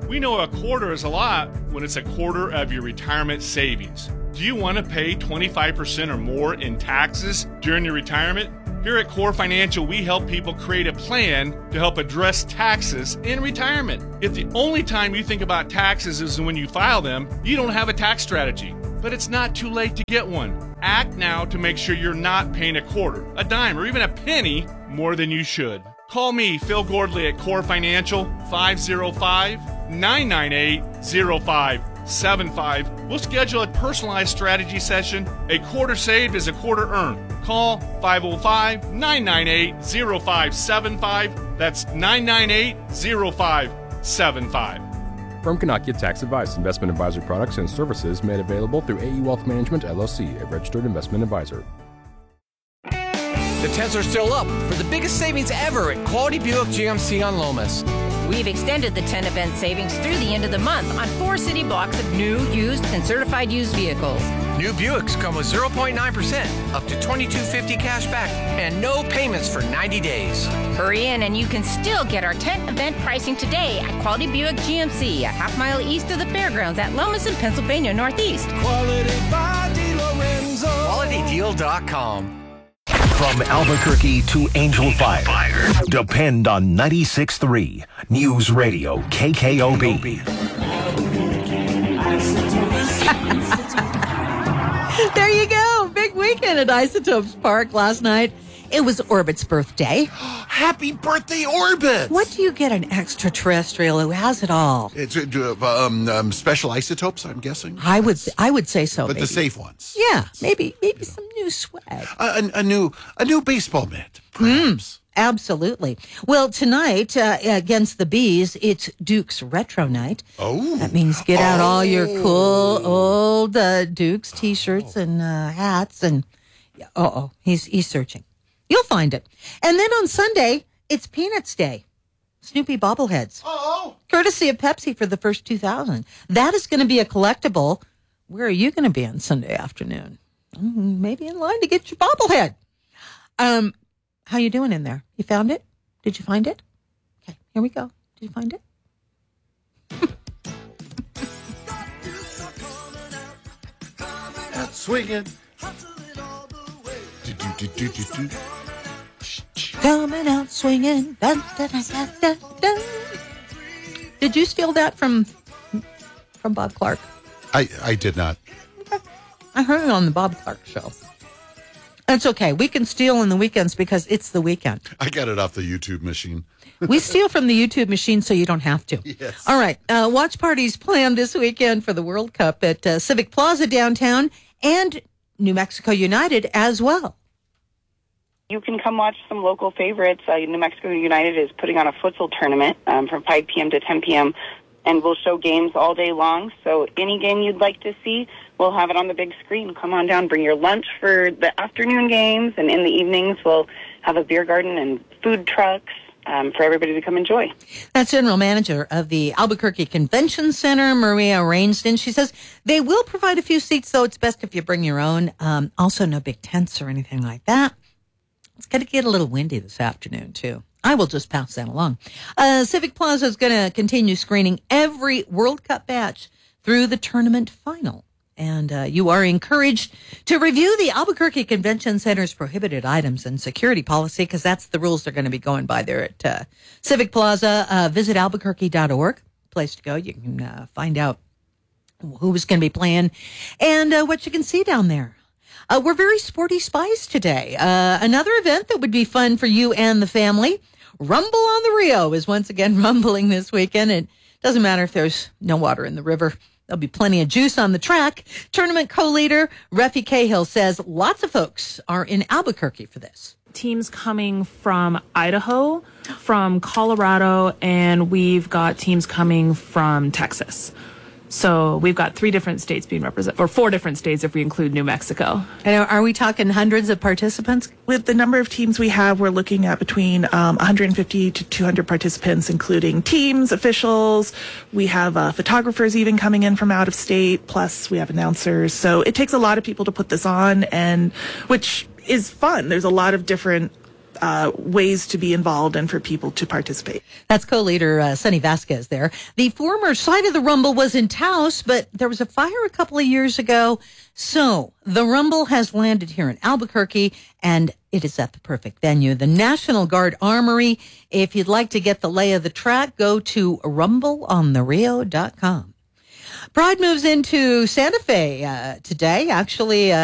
We know a quarter is a lot when it's a quarter of your retirement savings. Do you want to pay twenty-five percent or more in taxes during your retirement? Here at Core Financial, we help people create a plan to help address taxes in retirement. If the only time you think about taxes is when you file them, you don't have a tax strategy. But it's not too late to get one. Act now to make sure you're not paying a quarter, a dime, or even a penny more than you should. Call me, Phil Gordley, at Core Financial, five oh five, nine nine eight, oh five seven five. We'll schedule a personalized strategy session. A quarter saved is a quarter earned. Call five oh five, nine nine eight, oh five seven five. That's nine nine eight, oh five seven five. Firm cannot give tax advice. Investment advisory products and services made available through A E Wealth Management, L L C, a registered investment advisor. The tents are still up for the biggest savings ever at Quality Buick G M C on Lomas. We've extended the ten event savings through the end of the month on four city blocks of new, used, and certified used vehicles. New Buicks come with zero point nine percent, up to twenty-two fifty cash back, and no payments for ninety days. Hurry in and you can still get our tent event pricing today at Quality Buick G M C, a half mile east of the fairgrounds at Lomas in Pennsylvania Northeast. Quality by DeLorenzo. quality deal dot com. From Albuquerque to Angel Fire, depend on ninety-six point three News Radio K K O B. There you go. Big weekend at Isotopes Park last night. It was Orbit's birthday. Happy birthday, Orbit! What do you get an extraterrestrial who has it all? It's uh, um, um, special isotopes, I'm guessing. I would, I would say so. But maybe. the safe ones. Yeah, maybe, maybe some new swag. A, a, a new, a new baseball mitt, perhaps. Mm, absolutely. Well, tonight uh, against the Bees, it's Duke's Retro Night. Oh, that means get out oh. all your cool old uh, Duke's T-shirts and uh, hats and. Uh oh, he's he's searching. You'll find it. And then on Sunday, it's Peanuts Day. Snoopy bobbleheads. Oh. Courtesy of Pepsi for the first two thousand. That is going to be a collectible. Where are you going to be on Sunday afternoon? Mm, maybe in line to get your bobblehead. Um, how you doing in there? You found it? Did you find it? Okay, here we go. Did you find it? Swinging. Coming out swinging. Dun, dun, dun, dun, dun, dun. Did you steal that from from Bob Clark? I, I did not. I heard it on the Bob Clark show. That's okay. We can steal on the weekends because it's the weekend. I got it off the YouTube machine. We steal from the YouTube machine so you don't have to. Yes. All right. Uh, watch parties planned this weekend for the World Cup at uh, Civic Plaza downtown and New Mexico United as well. You can come watch some local favorites. Uh, New Mexico United is putting on a futsal tournament um, from five p.m. to ten p.m., and we'll show games all day long. So any game you'd like to see, we'll have it on the big screen. Come on down, bring your lunch for the afternoon games, and in the evenings we'll have a beer garden and food trucks um, for everybody to come enjoy. That's General Manager of the Albuquerque Convention Center, Maria Rainston. She says they will provide a few seats, though it's best if you bring your own. Um, also, no big tents or anything like that. It's going to get a little windy this afternoon, too. I will just pass that along. Uh, Civic Plaza is going to continue screening every World Cup match through the tournament final. And uh, you are encouraged to review the Albuquerque Convention Center's prohibited items and security policy, because that's the rules they're going to be going by there at uh, Civic Plaza. Uh, visit albuquerque dot org, place to go. You can uh, find out who's going to be playing and uh, what you can see down there. Uh, we're very sporty spies today. Uh, another event that would be fun for you and the family. Rumble on the Rio is once again rumbling this weekend. It doesn't matter if there's no water in the river. There'll be plenty of juice on the track. Tournament co-leader Refi Cahill says lots of folks are in Albuquerque for this. Teams coming from Idaho, from Colorado, and we've got teams coming from Texas. So we've got three different states being represented, or four different states if we include New Mexico. And are we talking hundreds of participants? With the number of teams we have, we're looking at between um, one hundred fifty to two hundred participants, including teams, officials. We have uh, photographers even coming in from out of state, plus we have announcers. So it takes a lot of people to put this on, and which is fun. There's a lot of different uh, ways to be involved and for people to participate. That's co-leader uh, Sonny Vasquez there. The former site of the Rumble was in Taos, but there was a fire a couple of years ago. So the Rumble has landed here in Albuquerque, and it is at the perfect venue, the National Guard Armory. If you'd like to get the lay of the track, go to rumble on the rio dot com. Pride moves into Santa Fe uh, today. Actually, uh,